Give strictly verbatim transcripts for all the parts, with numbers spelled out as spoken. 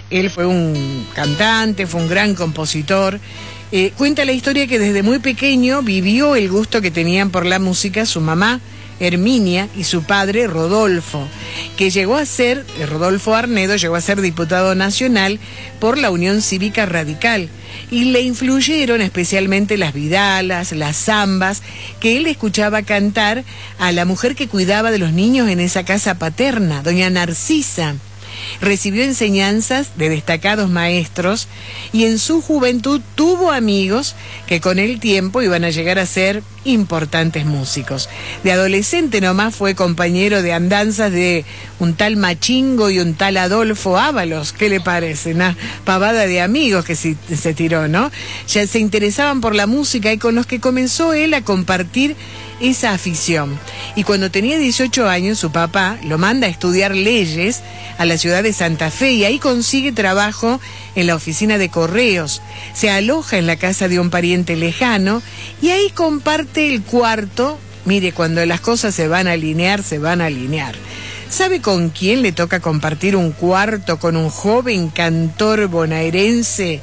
Él fue un cantante, fue un gran compositor. Eh, cuenta la historia que desde muy pequeño vivió el gusto que tenían por la música su mamá, Herminia, y su padre, Rodolfo, que llegó a ser, Rodolfo Arnedo, llegó a ser diputado nacional por la Unión Cívica Radical, y le influyeron especialmente las vidalas, las zambas, que él escuchaba cantar a la mujer que cuidaba de los niños en esa casa paterna, doña Narcisa. Recibió enseñanzas de destacados maestros y en su juventud tuvo amigos que con el tiempo iban a llegar a ser importantes músicos. De adolescente nomás fue compañero de andanzas de un tal Machingo y un tal Adolfo Ábalos. ¿Qué le parece? Una pavada de amigos que se, se tiró, ¿no? Ya se interesaban por la música y con los que comenzó él a compartir esa afición. Y cuando tenía dieciocho años, su papá lo manda a estudiar leyes a la ciudad de Santa Fe y ahí consigue trabajo en la oficina de correos. Se aloja en la casa de un pariente lejano y ahí comparte el cuarto. Mire, cuando las cosas se van a alinear, se van a alinear. ¿Sabe con quién le toca compartir un cuarto? Con un joven cantor bonaerense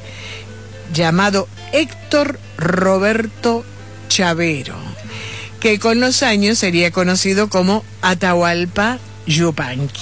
llamado Héctor Roberto Chavero, que con los años sería conocido como Atahualpa Yupanqui.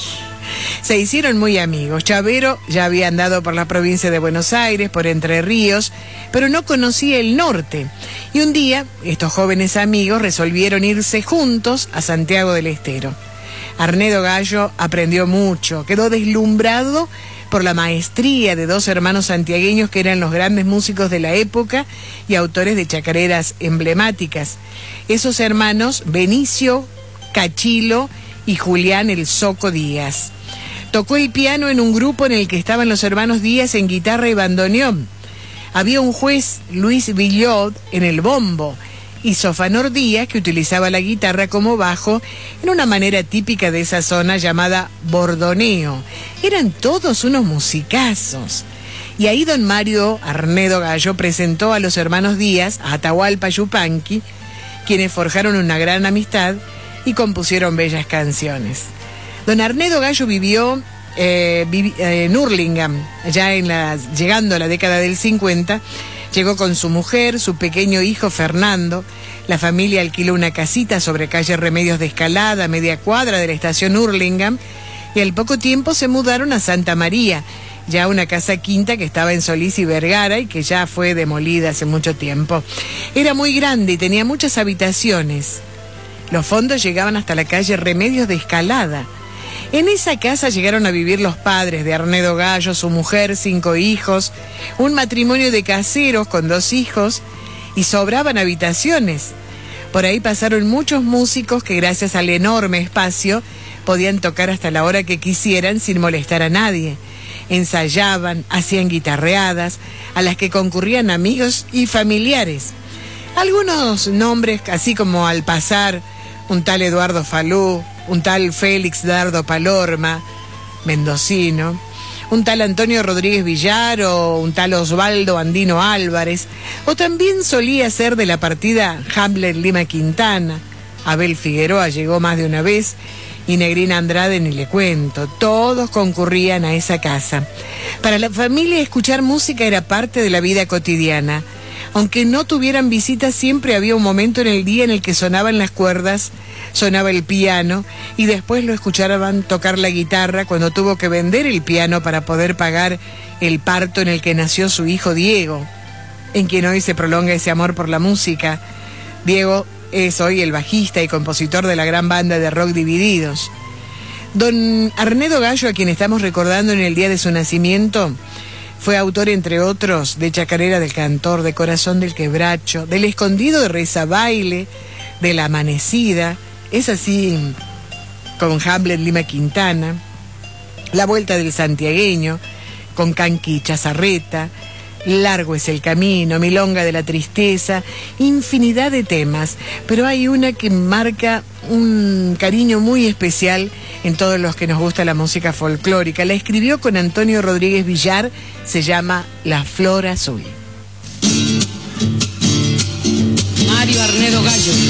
Se hicieron muy amigos. Chavero ya había andado por la provincia de Buenos Aires, por Entre Ríos, pero no conocía el norte. Y un día, estos jóvenes amigos resolvieron irse juntos a Santiago del Estero. Arnedo Gallo aprendió mucho, quedó deslumbrado por la maestría de dos hermanos santiagueños que eran los grandes músicos de la época y autores de chacareras emblemáticas. Esos hermanos, Benicio Cachilo y Julián El Zoco Díaz. Tocó el piano en un grupo en el que estaban los hermanos Díaz en guitarra y bandoneón. Había un juez, Luis Villot, en el bombo, y Sofanor Díaz, que utilizaba la guitarra como bajo en una manera típica de esa zona llamada bordoneo. Eran todos unos musicazos. Y ahí don Mario Arnedo Gallo presentó a los hermanos Díaz, a Atahualpa Yupanqui, quienes forjaron una gran amistad y compusieron bellas canciones. Don Arnedo Gallo vivió eh, vivi, eh, en Hurlingham, ya en la, llegando a la década del cincuenta. Llegó con su mujer, su pequeño hijo Fernando. La familia alquiló una casita sobre calle Remedios de Escalada, a media cuadra de la estación Hurlingham, y al poco tiempo se mudaron a Santa María, ya una casa quinta que estaba en Solís y Vergara y que ya fue demolida hace mucho tiempo. Era muy grande y tenía muchas habitaciones. Los fondos llegaban hasta la calle Remedios de Escalada. En esa casa llegaron a vivir los padres de Arnedo Gallo, su mujer, cinco hijos, un matrimonio de caseros con dos hijos, y sobraban habitaciones. Por ahí pasaron muchos músicos que gracias al enorme espacio podían tocar hasta la hora que quisieran sin molestar a nadie. Ensayaban, hacían guitarreadas, a las que concurrían amigos y familiares. Algunos nombres, así como al pasar un tal Eduardo Falú, un tal Félix Dardo Palorma, mendocino, un tal Antonio Rodríguez Villar o un tal Osvaldo Andino Álvarez, o también solía ser de la partida Hamlet Lima Quintana. Abel Figueroa llegó más de una vez y Negrina Andrade ni le cuento. Todos concurrían a esa casa. Para la familia escuchar música era parte de la vida cotidiana. Aunque no tuvieran visitas, siempre había un momento en el día en el que sonaban las cuerdas, sonaba el piano, y después lo escuchaban tocar la guitarra cuando tuvo que vender el piano para poder pagar el parto en el que nació su hijo Diego, en quien hoy se prolonga ese amor por la música. Diego es hoy el bajista y compositor de la gran banda de rock Divididos. Don Arnedo Gallo, a quien estamos recordando en el día de su nacimiento, fue autor, entre otros, de Chacarera del Cantor, de Corazón del Quebracho, del Escondido de Reza Baile, de La Amanecida, es así, con Hamlet Lima Quintana, La Vuelta del Santiagueño, con Canqui Chazarreta, Largo es el Camino, Milonga de la Tristeza, infinidad de temas, pero hay una que marca un cariño muy especial en todos los que nos gusta la música folclórica. La escribió con Antonio Rodríguez Villar, se llama La Flor Azul. Mario Arnedo Gallo.